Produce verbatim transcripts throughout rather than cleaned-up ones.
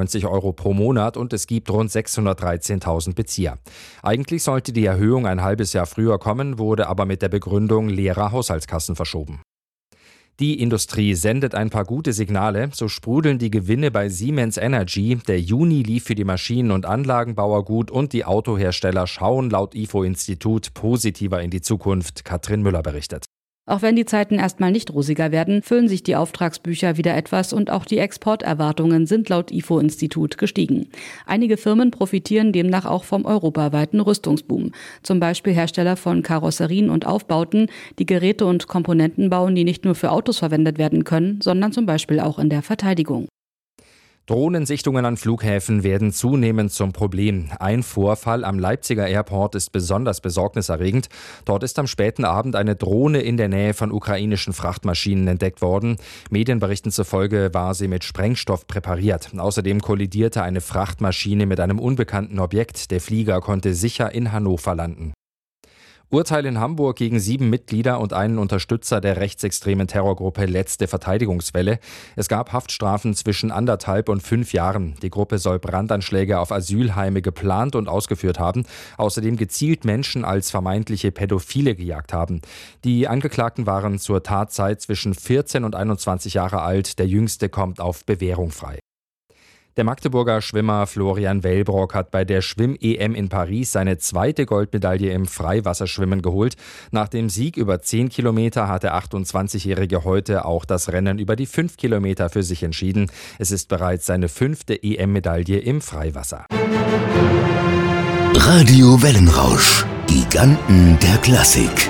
neunzig Euro pro Monat und es gibt rund sechshundertdreizehntausend Bezieher. Eigentlich sollte die Erhöhung ein halbes Jahr früher kommen, wurde aber mit der Begründung leerer Haushaltskassen verschoben. Die Industrie sendet ein paar gute Signale, so sprudeln die Gewinne bei Siemens Energy. Der Juni lief für die Maschinen- und Anlagenbauer gut und die Autohersteller schauen laut I F O-Institut positiver in die Zukunft. Katrin Müller berichtet. Auch wenn die Zeiten erstmal nicht rosiger werden, füllen sich die Auftragsbücher wieder etwas und auch die Exporterwartungen sind laut I F O-Institut gestiegen. Einige Firmen profitieren demnach auch vom europaweiten Rüstungsboom. Zum Beispiel Hersteller von Karosserien und Aufbauten, die Geräte und Komponenten bauen, die nicht nur für Autos verwendet werden können, sondern zum Beispiel auch in der Verteidigung. Drohnensichtungen an Flughäfen werden zunehmend zum Problem. Ein Vorfall am Leipziger Airport ist besonders besorgniserregend. Dort ist am späten Abend eine Drohne in der Nähe von ukrainischen Frachtmaschinen entdeckt worden. Medienberichten zufolge war sie mit Sprengstoff präpariert. Außerdem kollidierte eine Frachtmaschine mit einem unbekannten Objekt. Der Flieger konnte sicher in Hannover landen. Urteil in Hamburg gegen sieben Mitglieder und einen Unterstützer der rechtsextremen Terrorgruppe Letzte Verteidigungswelle. Es gab Haftstrafen zwischen anderthalb und fünf Jahren. Die Gruppe soll Brandanschläge auf Asylheime geplant und ausgeführt haben, außerdem gezielt Menschen als vermeintliche Pädophile gejagt haben. Die Angeklagten waren zur Tatzeit zwischen vierzehn und einundzwanzig Jahre alt. Der Jüngste kommt auf Bewährung frei. Der Magdeburger Schwimmer Florian Wellbrock hat bei der Schwimm-E M in Paris seine zweite Goldmedaille im Freiwasserschwimmen geholt. Nach dem Sieg über zehn Kilometer hat der achtundzwanzigjährige heute auch das Rennen über die fünf Kilometer für sich entschieden. Es ist bereits seine fünfte E M-Medaille im Freiwasser. Radio Wellenrausch, Giganten der Klassik.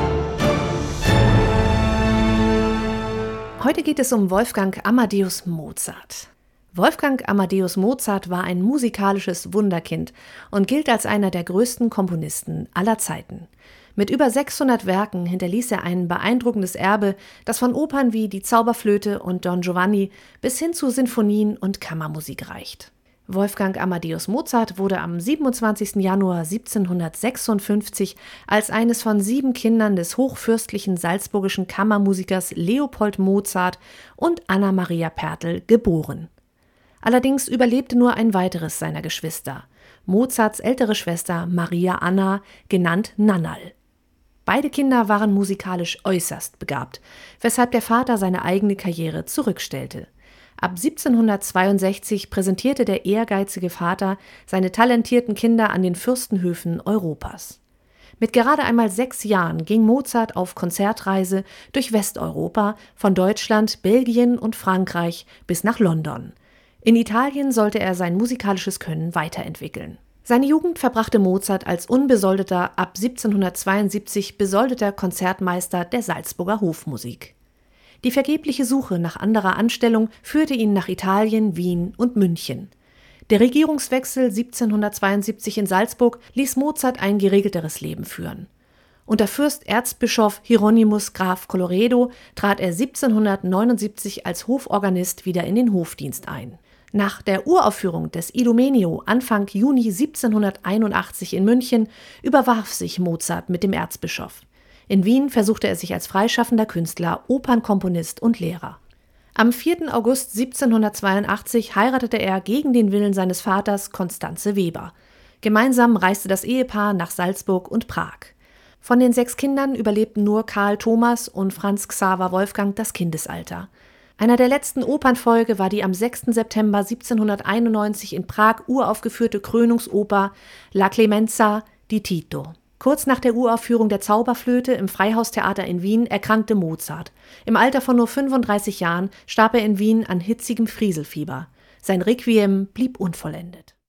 Heute geht es um Wolfgang Amadeus Mozart. Wolfgang Amadeus Mozart war ein musikalisches Wunderkind und gilt als einer der größten Komponisten aller Zeiten. Mit über sechshundert Werken hinterließ er ein beeindruckendes Erbe, das von Opern wie Die Zauberflöte und Don Giovanni bis hin zu Sinfonien und Kammermusik reicht. Wolfgang Amadeus Mozart wurde am siebenundzwanzigsten Januar siebzehnhundertsechsundfünfzig als eines von sieben Kindern des hochfürstlichen salzburgischen Kammermusikers Leopold Mozart und Anna Maria Pertl geboren. Allerdings überlebte nur ein weiteres seiner Geschwister, Mozarts ältere Schwester Maria Anna, genannt Nannal. Beide Kinder waren musikalisch äußerst begabt, weshalb der Vater seine eigene Karriere zurückstellte. Ab siebzehnhundertzweiundsechzig präsentierte der ehrgeizige Vater seine talentierten Kinder an den Fürstenhöfen Europas. Mit gerade einmal sechs Jahren ging Mozart auf Konzertreise durch Westeuropa, von Deutschland, Belgien und Frankreich bis nach London. In Italien sollte er sein musikalisches Können weiterentwickeln. Seine Jugend verbrachte Mozart als unbesoldeter, ab siebzehnhundertzweiundsiebzig besoldeter Konzertmeister der Salzburger Hofmusik. Die vergebliche Suche nach anderer Anstellung führte ihn nach Italien, Wien und München. Der Regierungswechsel siebzehnhundertzweiundsiebzig in Salzburg ließ Mozart ein geregelteres Leben führen. Unter Fürsterzbischof Hieronymus Graf Colloredo trat er siebzehnhundertneunundsiebzig als Hoforganist wieder in den Hofdienst ein. Nach der Uraufführung des Idomeneo Anfang Juni siebzehnhunderteinundachtzig in München überwarf sich Mozart mit dem Erzbischof. In Wien versuchte er sich als freischaffender Künstler, Opernkomponist und Lehrer. Am vierten August siebzehnhundertzweiundachtzig heiratete er gegen den Willen seines Vaters Constanze Weber. Gemeinsam reiste das Ehepaar nach Salzburg und Prag. Von den sechs Kindern überlebten nur Karl Thomas und Franz Xaver Wolfgang das Kindesalter. Einer der letzten Opernfolge war die am sechsten September siebzehnhunderteinundneunzig in Prag uraufgeführte Krönungsoper La Clemenza di Tito. Kurz nach der Uraufführung der Zauberflöte im Freihaustheater in Wien erkrankte Mozart. Im Alter von nur fünfunddreißig Jahren starb er in Wien an hitzigem Frieselfieber. Sein Requiem blieb unvollendet.